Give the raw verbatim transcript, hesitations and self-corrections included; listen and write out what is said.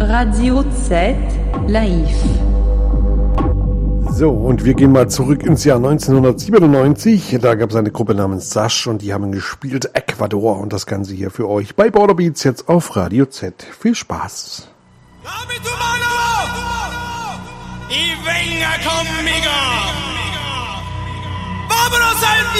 Radio Z live. So, und wir gehen mal zurück ins Jahr neunzehnhundertsiebenundneunzig. Da gab es eine Gruppe namens Sash und die haben gespielt Ecuador und das Ganze hier für euch bei Border Beats jetzt auf Radio Z. Viel Spaß. Y venga conmigo. Vámonos al